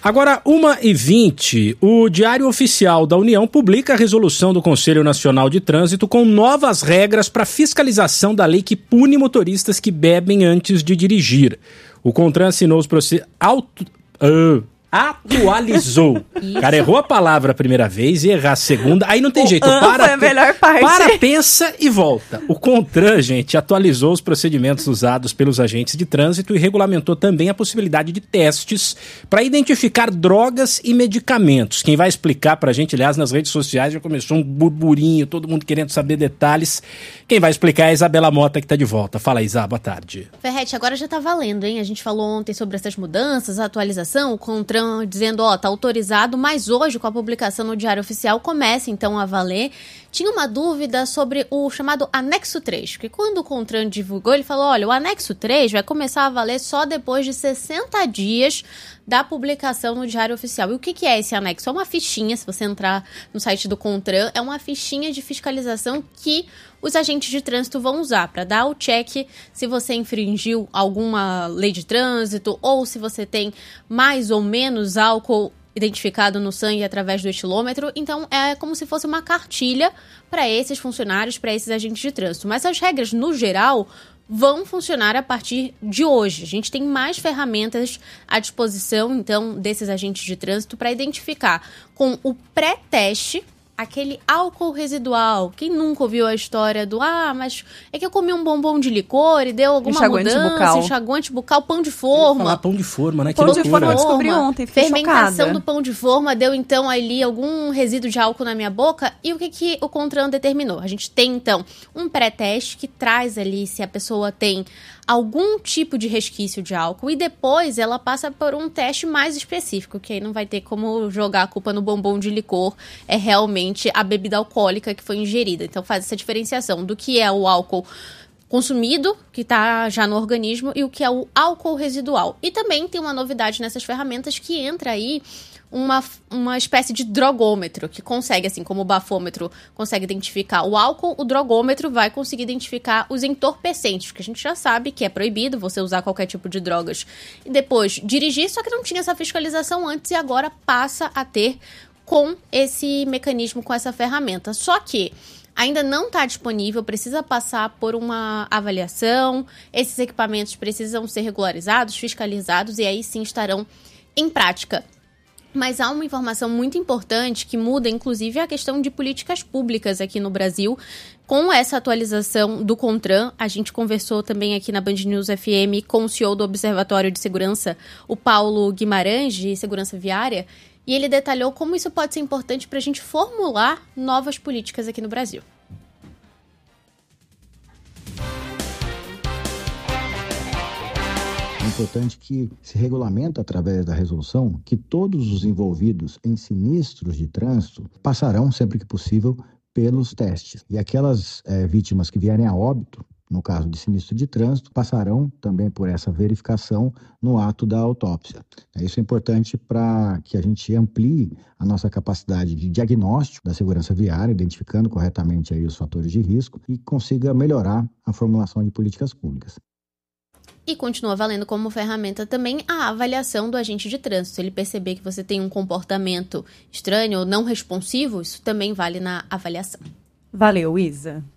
Agora, 1h20, o Diário Oficial da União publica a resolução do Conselho Nacional de Trânsito com novas regras para fiscalização da lei que pune motoristas que bebem antes de dirigir. O CONTRAN assinou os processos... Atualizou. Cara, errou a palavra a primeira vez e errar a segunda. Aí não tem jeito. Foi a melhor parte. Para, pensa e volta. O CONTRAN, gente, atualizou os procedimentos usados pelos agentes de trânsito e regulamentou também a possibilidade de testes para identificar drogas e medicamentos. Quem vai explicar pra gente, aliás, nas redes sociais já começou um burburinho, todo mundo querendo saber detalhes. Quem vai explicar é a Isabela Mota, que tá de volta. Fala, Isa, boa tarde. Ferretti, agora já tá valendo, hein? A gente falou ontem sobre essas mudanças, a atualização, o CONTRAN dizendo, tá autorizado, mas hoje, com a publicação no Diário Oficial, começa então a valer. Tinha uma dúvida sobre o chamado Anexo 3, porque quando o CONTRAN divulgou, ele falou, olha, o Anexo 3 vai começar a valer só depois de 60 dias da publicação no Diário Oficial. E o que é esse anexo? É uma fichinha, se você entrar no site do CONTRAN, é uma fichinha de fiscalização que os agentes de trânsito vão usar para dar o check se você infringiu alguma lei de trânsito ou se você tem mais ou menos álcool identificado no sangue através do etilômetro. Então, é como se fosse uma cartilha para esses funcionários, para esses agentes de trânsito. Mas as regras, no geral, vão funcionar a partir de hoje. A gente tem mais ferramentas à disposição, então, desses agentes de trânsito para identificar com o pré-teste aquele álcool residual. Quem nunca ouviu a história do mas é que eu comi um bombom de licor e deu alguma mudança, enxaguante bucal, pão de forma. Pão de forma, né? Pão de forma eu descobri ontem, fiquei fermentação chocada. do pão de forma deu então ali algum resíduo de álcool na minha boca. E o que o CONTRAN determinou? A gente tem então um pré-teste que traz ali se a pessoa tem algum tipo de resquício de álcool e depois ela passa por um teste mais específico, que aí não vai ter como jogar a culpa no bombom de licor, é realmente a bebida alcoólica que foi ingerida. Então faz essa diferenciação do que é o álcool consumido, que está já no organismo, e o que é o álcool residual. E também tem uma novidade nessas ferramentas que entra aí uma espécie de drogômetro, que consegue, assim como o bafômetro consegue identificar o álcool, o drogômetro vai conseguir identificar os entorpecentes, que a gente já sabe que é proibido você usar qualquer tipo de drogas e depois dirigir, só que não tinha essa fiscalização antes e agora passa a ter com esse mecanismo, com essa ferramenta. Só que ainda não está disponível, precisa passar por uma avaliação, esses equipamentos precisam ser regularizados, fiscalizados e aí sim estarão em prática. Mas há uma informação muito importante que muda, inclusive, a questão de políticas públicas aqui no Brasil. Com essa atualização do CONTRAN, a gente conversou também aqui na Band News FM com o CEO do Observatório de Segurança, o Paulo Guimarães, de Segurança Viária, e ele detalhou como isso pode ser importante para a gente formular novas políticas aqui no Brasil. É importante que se regulamenta através da resolução que todos os envolvidos em sinistros de trânsito passarão, sempre que possível, pelos testes. E aquelas vítimas que vierem a óbito, no caso de sinistro de trânsito, passarão também por essa verificação no ato da autópsia. Isso é importante para que a gente amplie a nossa capacidade de diagnóstico da segurança viária, identificando corretamente aí os fatores de risco e consiga melhorar a formulação de políticas públicas. E continua valendo como ferramenta também a avaliação do agente de trânsito. Se ele perceber que você tem um comportamento estranho ou não responsivo, isso também vale na avaliação. Valeu, Isa.